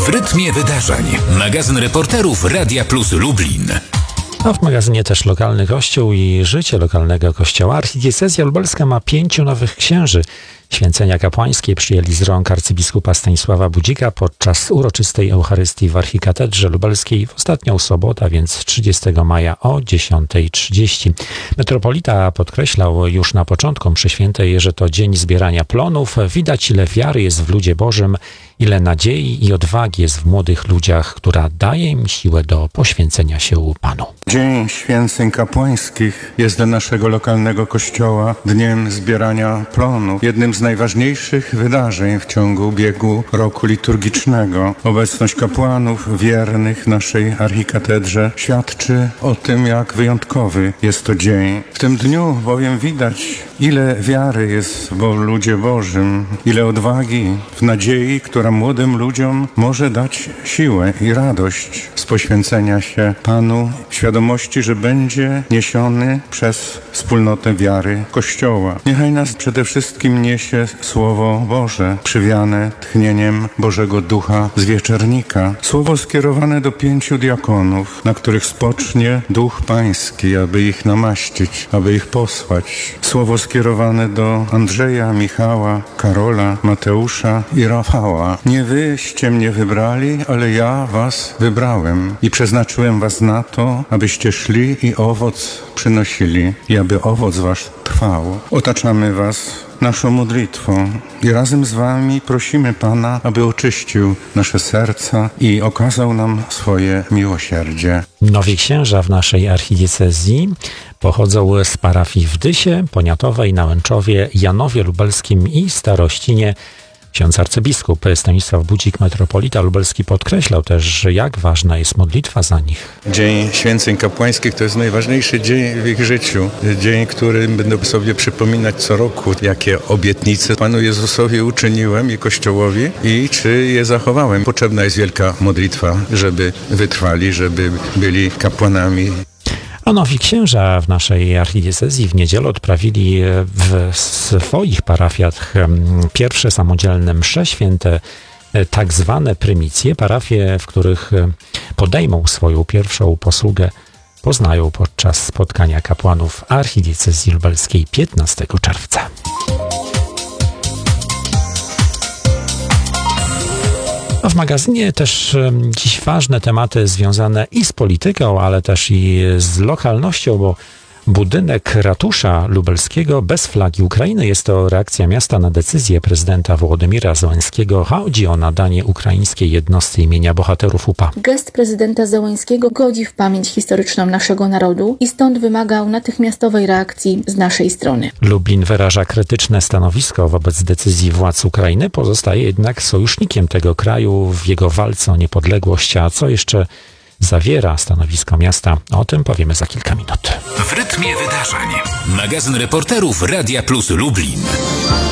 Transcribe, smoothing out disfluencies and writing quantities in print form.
W rytmie wydarzeń. Magazyn reporterów Radia Plus Lublin. A w magazynie też lokalny kościół i życie lokalnego kościoła. Archidiecezja lubelska ma 5 nowych księży. Święcenia kapłańskie przyjęli z rąk arcybiskupa Stanisława Budzika podczas uroczystej Eucharystii w Archikatedrze Lubelskiej w ostatnią sobotę, więc 30 maja o 10:30. Metropolita podkreślał już na początku mszy świętej, że to dzień zbierania plonów. Widać, ile wiary jest w ludzie Bożym, ile nadziei i odwagi jest w młodych ludziach, która daje im siłę do poświęcenia się Panu. Dzień Święceń Kapłańskich jest dla naszego lokalnego kościoła dniem zbierania plonów. Jednym z najważniejszych wydarzeń w ciągu biegu roku liturgicznego. Obecność kapłanów wiernych naszej archikatedrze świadczy o tym, jak wyjątkowy jest to dzień. W tym dniu bowiem widać, ile wiary jest w ludzie Bożym, ile odwagi w nadziei, która młodym ludziom może dać siłę i radość z poświęcenia się Panu, świadomości, że będzie niesiony przez wspólnotę wiary Kościoła. Niechaj nas przede wszystkim niesie Słowo Boże, przywiane tchnieniem Bożego Ducha z wieczernika. Słowo skierowane do 5 diakonów, na których spocznie Duch Pański, aby ich namaścić, aby ich posłać. Słowo skierowane do Andrzeja, Michała, Karola, Mateusza i Rafała. Nie wyście mnie wybrali, ale ja was wybrałem i przeznaczyłem was na to, abyście szli i owoc przynosili i aby owoc wasz trwał. Otaczamy was naszą modlitwą i razem z wami prosimy Pana, aby oczyścił nasze serca i okazał nam swoje miłosierdzie. Nowi księża w naszej archidiecezji pochodzą z parafii w Dysie, Poniatowej, Nałęczowie, Janowie Lubelskim i Starościnie. Ksiądz arcybiskup Stanisław Budzik, metropolita lubelski, podkreślał też, jak ważna jest modlitwa za nich. Dzień Święceń Kapłańskich to jest najważniejszy dzień w ich życiu. Dzień, którym będą sobie przypominać co roku, jakie obietnice Panu Jezusowi uczyniłem i Kościołowi i czy je zachowałem. Potrzebna jest wielka modlitwa, żeby wytrwali, żeby byli kapłanami. A nowi księża w naszej archidiecezji w niedzielę odprawili w swoich parafiach pierwsze samodzielne msze święte, tak zwane prymicje. Parafie, w których podejmą swoją pierwszą posługę, poznają podczas spotkania kapłanów archidiecezji lubelskiej 15 czerwca. W magazynie też dziś ważne tematy związane i z polityką, ale też i z lokalnością, bo budynek ratusza lubelskiego bez flagi Ukrainy jest to reakcja miasta na decyzję prezydenta Wołodymira Zełenskiego. Chodzi o nadanie ukraińskiej jednostce imienia bohaterów UPA. Gest prezydenta Zełenskiego godzi w pamięć historyczną naszego narodu i stąd wymagał natychmiastowej reakcji z naszej strony. Lublin wyraża krytyczne stanowisko wobec decyzji władz Ukrainy, pozostaje jednak sojusznikiem tego kraju w jego walce o niepodległość, a co jeszcze zawiera stanowisko miasta, o tym powiemy za kilka minut. W rytmie wydarzeń. Magazyn reporterów Radia Plus Lublin.